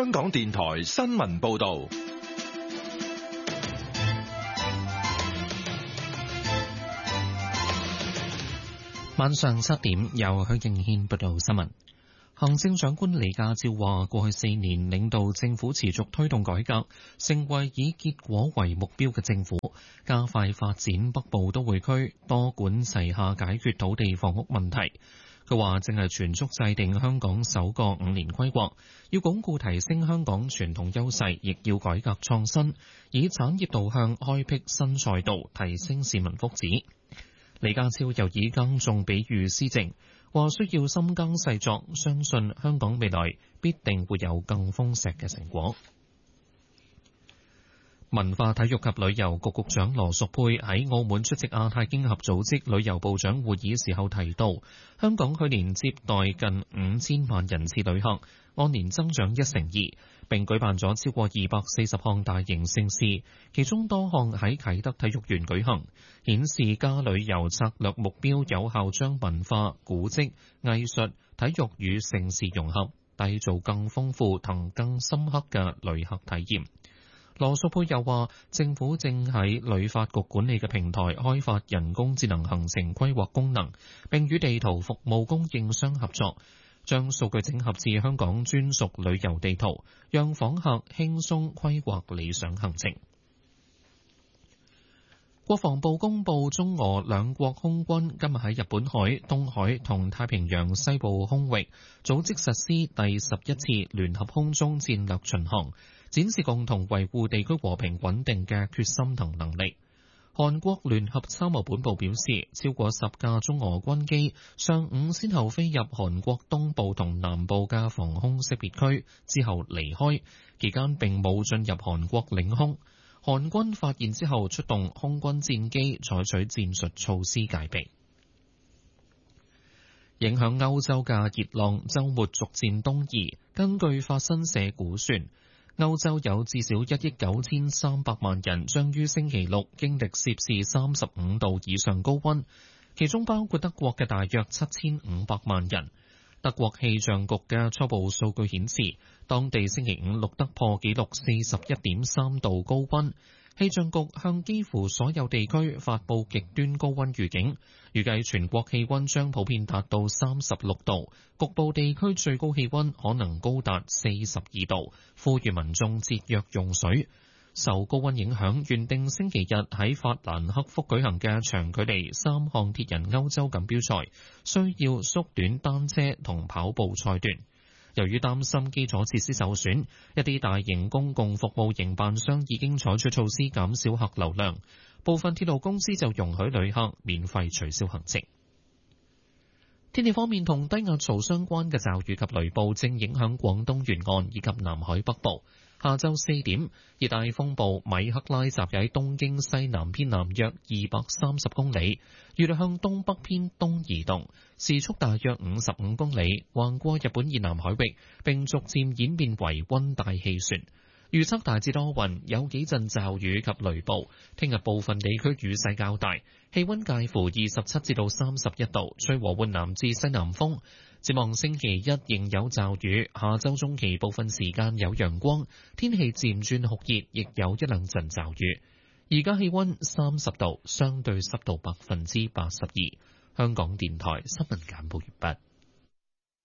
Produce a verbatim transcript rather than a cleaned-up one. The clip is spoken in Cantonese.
香港電台新聞報道。 晚上七點，由許敬軒報道新聞。行政長官李家超話，過去四年領導政府持續推動改革，成為以結果為目標嘅政府，加快發展北部都會區，多管齊下解決土地房屋問題。佢話正係全速制定香港首個五年規劃，要鞏固提升香港傳統優勢，亦要改革創新，以產業導向開闢新賽道，提升市民福祉。李家超又以耕種比喻施政，話需要深耕細作，相信香港未來必定會有更豐碩嘅成果。文化體育及旅遊局局長羅淑佩喺澳門出席亞太經合組織旅遊部長會議時候提到，香港去年接待近五千萬人次旅客，按年增長一成二，並舉辦咗超過二百四十項大型盛事，其中多項喺啟德體育園舉行，顯示加旅遊策略目標有效將文化、古蹟、藝術、體育與盛事融合，締造更豐富同更深刻嘅旅客體驗。羅淑佩又話，政府正喺旅發局管理嘅平台開發人工智能行程規劃功能，並與地圖服務供應商合作，將數據整合至香港專屬旅遊地圖，讓訪客輕鬆規劃理想行程。國防部公布，中俄兩國空軍今日喺日本海、東海同太平洋西部空域組織實施第十一次聯合空中戰略巡航，展示共同維護地區和平穩定嘅決心同能力。韓國聯合參謀本部表示，超過十架中俄軍機上午先後飛入韓國東部同南部嘅防空識別區，之後離開，期間並冇進入韓國領空。韓軍發現之後出動空軍戰機，採取戰術措施戒備。影響歐洲嘅熱浪週末逐漸東移，根據法新社估算，歐洲有至少一億九千三百萬人將於星期六經歷攝氏三十五度以上高溫，其中包括德國嘅大約七千五百萬人。德國氣象局嘅初步數據顯示，當地星期五錄得破紀錄四十一點三度高溫。氣象局向幾乎所有地區發佈極端高溫預警，預計全國氣溫將普遍達到三十六度，局部地區最高氣溫可能高達四十二度，呼籲民眾節約用水。受高溫影響，原定星期日喺法蘭克福舉行嘅長距離三項鐵人歐洲錦標賽，需要縮短單車同跑步賽段。由於擔心基礎設施受損，一啲大型公共服務營辦商已經採取措施減少客流量，部分鐵路公司就容許旅客免費取消行程。天氣方面，同低壓槽相關嘅驟雨及雷暴正影響廣東沿岸以及南海北部。下晝四點，熱帶風暴米克拉集喺東經西南偏南約二百三十公里，預料向東北偏東移動，時速大約五十五公里，橫過日本以南海域，並逐漸演變為溫帶氣旋。預測大致多雲，有幾陣驟雨及雷暴。聽日部分地區雨勢較大，氣溫介乎二十七至到三十一度，吹和緩南至西南風。展望星期一仍有驟雨，下周中期部分時間有陽光，天氣漸轉酷熱，亦有一兩陣驟雨。而家氣溫三十度，相對濕度百分之八十二。香港電台新聞簡報完畢。